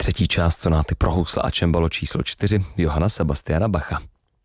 Třetí část sonáty pro housle a čembalo číslo 4 Johanna Sebastiana Bacha.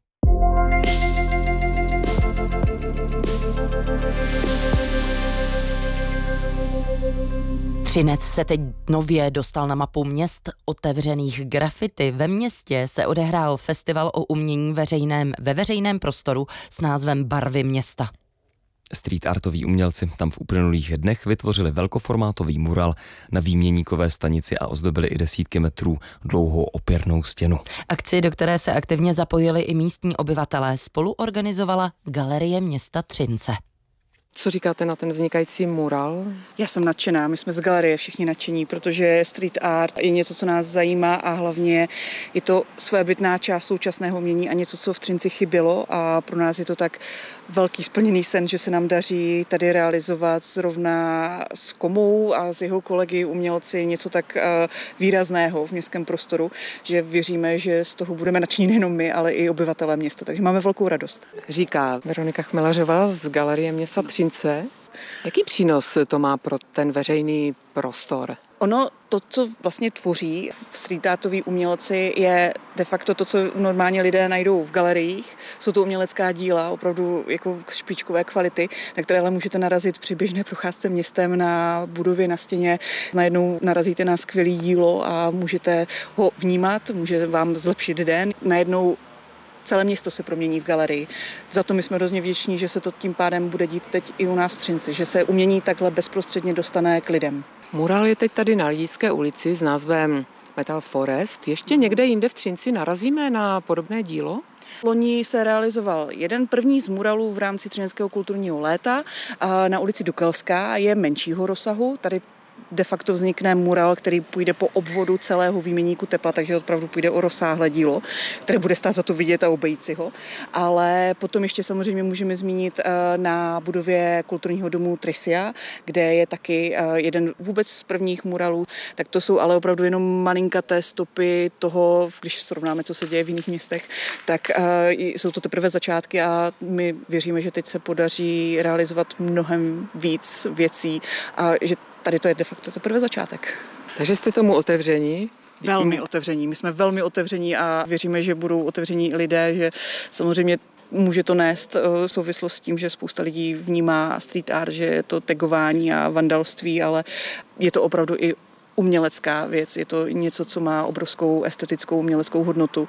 Třinec se teď nově dostal na mapu měst otevřených graffiti. Ve městě se odehrál festival o umění ve veřejném prostoru s názvem Barvy města. Street artoví umělci tam v uplynulých dnech vytvořili velkoformátový mural na výměníkové stanici a ozdobili i desítky metrů dlouhou opěrnou stěnu. Akci, do které se aktivně zapojili i místní obyvatelé, spoluorganizovala Galerie města Třince. Co říkáte na ten vznikající mural? Já jsem nadšená, my jsme z galerie všichni nadšení, protože street art je něco, co nás zajímá a hlavně je to svébytná část současného umění a něco, co v Třinci chybělo a pro nás je to tak velký splněný sen, že se nám daří tady realizovat zrovna s Komou a s jeho kolegy umělci něco tak výrazného v městském prostoru, že věříme, že z toho budeme nadšení nejenom my, ale i obyvatelé města, takže máme velkou radost. Říká Veronika Chmelařová z Galerie města Třince. Jaký přínos to má pro ten veřejný prostor? Ono, to, co vlastně tvoří street artoví umělci, je de facto to, co normálně lidé najdou v galeriích. Jsou to umělecká díla, opravdu jako špičkové kvality, na které ale můžete narazit při běžné procházce městem na budově, na stěně. Najednou narazíte na skvělé dílo a můžete ho vnímat, může vám zlepšit den. Najednou celé město se promění v galerii. Za to my jsme hrozně vděční, že se to tím pádem bude dít teď i u nás v Třinci, že se umění takhle bezprostředně dostane k lidem. Mural je teď tady na Lidské ulici s názvem Metal Forest. Ještě někde jinde v Třinci narazíme na podobné dílo? Loni se realizoval jeden první z muralů v rámci Třineckého kulturního léta na ulici Dukelská, je menšího rozsahu. Tady de facto vznikne mural, který půjde po obvodu celého výměníku tepla, takže opravdu půjde o rozsáhlé dílo, které bude stát za to vidět a obejít si ho. Ale potom ještě samozřejmě můžeme zmínit na budově kulturního domu Trisia, kde je taky jeden vůbec z prvních muralů. Tak to jsou ale opravdu jenom malinkaté stopy toho, když srovnáme, co se děje v jiných městech, tak jsou to teprve začátky a my věříme, že teď se podaří realizovat mnohem víc věcí a že tady to je de facto teprve začátek. Takže jste tomu otevření? Velmi otevření. My jsme velmi otevření a věříme, že budou otevření lidé, že samozřejmě může to nést souvislost s tím, že spousta lidí vnímá street art, že je to tagování a vandalství, ale je to opravdu i umělecká věc. Je to něco, co má obrovskou estetickou uměleckou hodnotu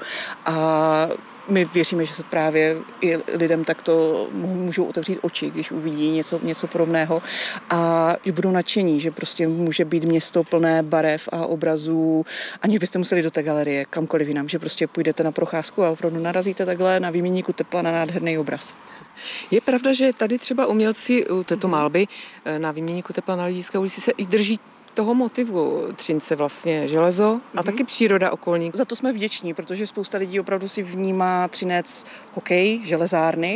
a my věříme, že se právě i lidem takto můžou otevřít oči, když uvidí něco podobného a že budou nadšení, že prostě může být město plné barev a obrazů, aniž byste museli do té galerie, kamkoliv jinam, že prostě půjdete na procházku a opravdu narazíte takhle na výměníku tepla na nádherný obraz. Je pravda, že tady třeba umělci u této malby na výměníku tepla na Lidské ulici se i drží toho motivu Třince vlastně železo a taky příroda okolní. Za to jsme vděční, protože spousta lidí opravdu si vnímá Třinec hokej, železárny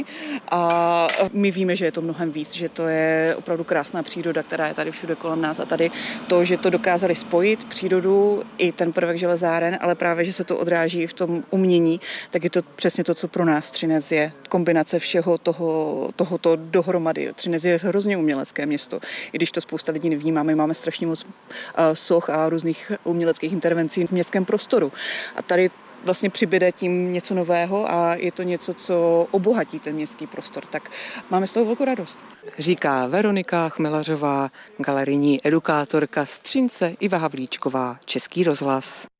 a my víme, že je to mnohem víc, že to je opravdu krásná příroda, která je tady všude kolem nás a tady to, že to dokázali spojit přírodu i ten prvek železáren, ale právě, že se to odráží v tom umění, tak je to přesně to, co pro nás Třinec je. Kombinace všeho tohoto dohromady. Třinec je hrozně umělecké město, i když to spousta lidí nevnímá. My máme strašně moc soch a různých uměleckých intervencí v městském prostoru. A tady vlastně přibyde tím něco nového a je to něco, co obohatí ten městský prostor. Tak máme z toho velkou radost. Říká Veronika Chmelařová, galerijní edukátorka z Třince, Iva Havlíčková, Český rozhlas.